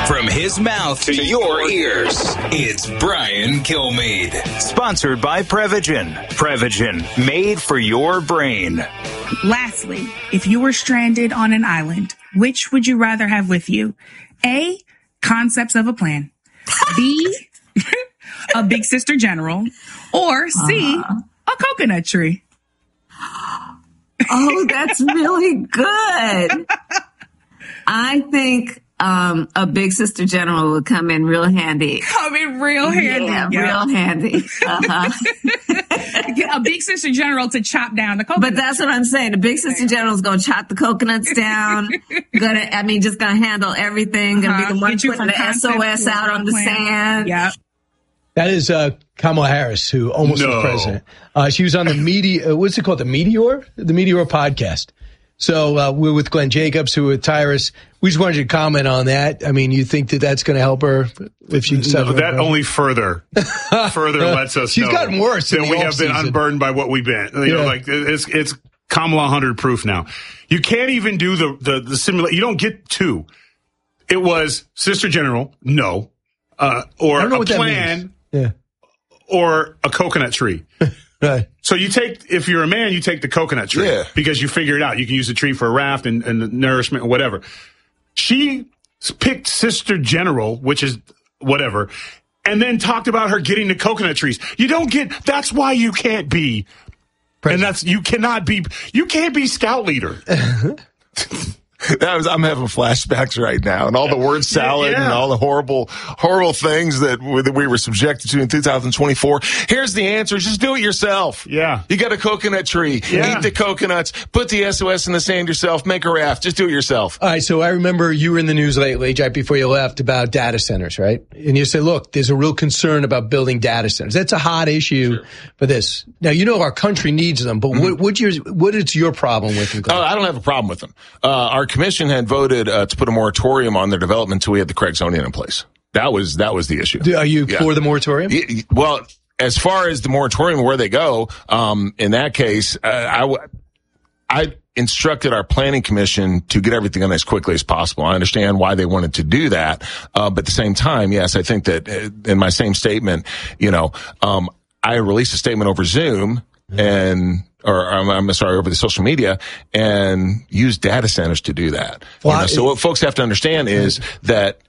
From his mouth to your ears, it's Brian Kilmeade. Sponsored by Prevagen. Prevagen, made for your brain. Lastly, if you were stranded on an island, which would you rather have with you? A, concepts of a plan. B, a Big Sister General. Or C, a coconut tree. Oh, that's really good. I think a Big Sister General would come in real handy. Come in real handy. Yeah, real handy. Get a Big Sister General to chop down the coconuts. But that's what I'm saying. The Big Sister General is going to chop the coconuts down. Just going to handle everything. Going to be the one putting the SOS out on the sand. Yeah. That is Kamala Harris, who almost was president. She was on the what's it called? The Meteor podcast. So we're with Glenn Jacobs, who with Tyrus. We just wanted you to comment on that. I mean, you think that that's going to help her if she decides? No, that only further lets us She's know gotten worse that we have been unburdened by what we've been. You know, like it's Kamala 100 proof now. You can't even do the simulation. You don't get two. It was Sister General, no, or a plan, or a coconut tree. Right. So if you're a man, you take the coconut tree because you figure it out. You can use the tree for a raft and the nourishment or whatever. She picked Sister General, which is whatever, and then talked about her getting the coconut trees. That's why you can't be, president. And you can't be scout leader. I'm having flashbacks right now, and all the word salad and all the horrible things that we were subjected to in 2024. Here's the answer. Just do it yourself. Yeah. You got a coconut tree. Yeah. Eat the coconuts. Put the SOS in the sand yourself. Make a raft. Just do it yourself. All right, so I remember you were in the news lately, right before you left, about data centers, right? And you say, look, there's a real concern about building data centers. That's a hot issue for this. Now, you know our country needs them, but what is your problem with them? I don't have a problem with them. Our commission had voted to put a moratorium on their development until we had the correct zoning in place. That was the issue. Are you for the moratorium? Well, as far as the moratorium, where they go, in that case, I instructed our planning commission to get everything done as quickly as possible. I understand why they wanted to do that, but at the same time, yes, I think that in my same statement, I released a statement over Zoom over the social media, and use data centers to do that. So what folks have to understand is that,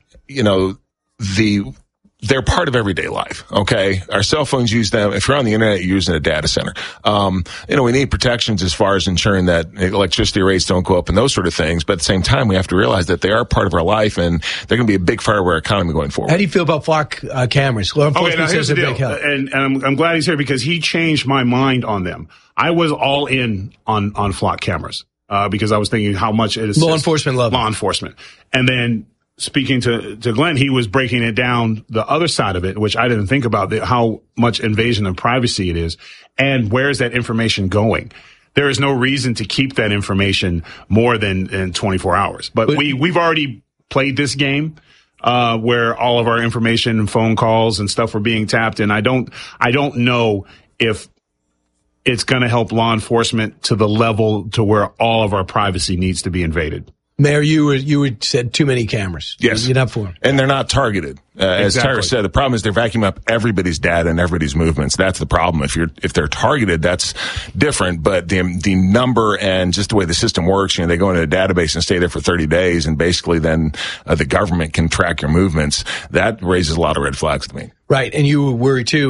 they're part of everyday life. Okay. Our cell phones use them. If you're on the internet, you're using a data center. We need protections as far as ensuring that electricity rates don't go up and those sort of things. But at the same time, we have to realize that they are part of our life, and they're going to be a big part of our economy going forward. How do you feel about flock cameras? Law enforcement says a big help. And I'm glad he's here because he changed my mind on them. I was all in on flock cameras, because I was thinking how much it is. Law enforcement love law enforcement. And then, speaking to Glenn, he was breaking it down the other side of it, which I didn't think about, how much invasion of privacy it is, and where is that information going? There is no reason to keep that information more than 24 hours. But we've already played this game, where all of our information and phone calls and stuff were being tapped, and I don't know if it's going to help law enforcement to the level to where all of our privacy needs to be invaded. Mayor, you said too many cameras. Yes. You're not for them. And they're not targeted. As Tyrus said, the problem is they're vacuuming up everybody's data and everybody's movements. That's the problem. If they're targeted, that's different. But the number and just the way the system works, they go into a database and stay there for 30 days, and basically then the government can track your movements. That raises a lot of red flags to me. Right. And you worry too.